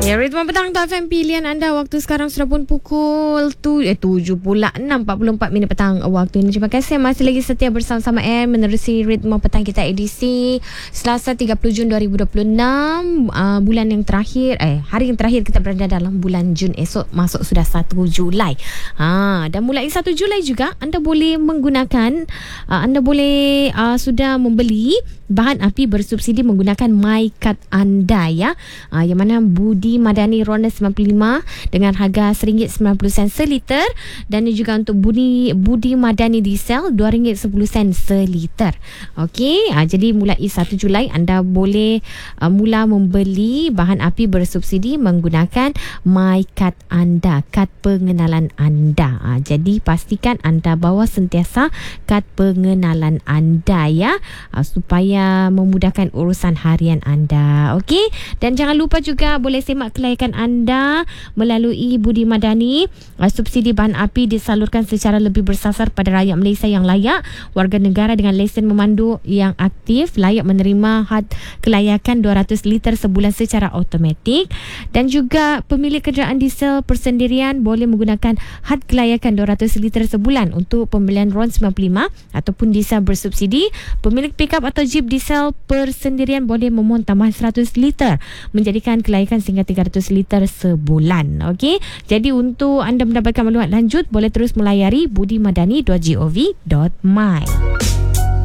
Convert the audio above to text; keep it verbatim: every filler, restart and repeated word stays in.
Ya, Ritma Petang F M pilihan anda. Waktu sekarang sudah pun pukul tu, eh, tujuh pula enam, empat puluh empat minit petang waktu ini. Terima kasih masih lagi setia bersama-sama M menerusi Ritma Petang kita edisi Selasa tiga puluh Jun dua ribu dua puluh enam, uh, bulan yang terakhir, eh hari yang terakhir kita berada dalam bulan Jun. Esok masuk sudah satu Julai. Ha, dan mulai satu Julai juga anda boleh menggunakan, uh, anda boleh uh, sudah membeli bahan api bersubsidi menggunakan MyCard anda, ya. Uh, yang mana Budi Madani Ronda sembilan puluh lima dengan harga satu ringgit sembilan puluh sen seliter, dan juga untuk Budi Budi Madani Diesel dua ringgit sepuluh sen seliter. Okey, uh, jadi mulai satu Julai anda boleh uh, mula membeli bahan api bersubsidi menggunakan MyCard anda, kad pengenalan anda. Uh, jadi pastikan anda bawa sentiasa kad pengenalan anda, ya, uh, supaya memudahkan urusan harian anda. Okey, dan jangan lupa juga boleh semak kelayakan anda melalui Budi Madani. Uh, subsidi bahan api disalurkan secara lebih bersasar pada rakyat Malaysia yang layak. Warga negara dengan lesen memandu yang aktif layak menerima had kelayakan dua ratus liter sebulan secara automatik. Dan juga pemilik kenderaan diesel persendirian boleh menggunakan had kelayakan dua ratus liter sebulan untuk pembelian RON sembilan puluh lima ataupun diesel bersubsidi. Pemilik pickup atau jeep diesel persendirian boleh memohon tambahan seratus liter menjadikan kelayakan sehingga tiga ratus liter sebulan. Okey, jadi untuk anda mendapatkan maklumat lanjut boleh terus melayari budi madani dot gov dot my.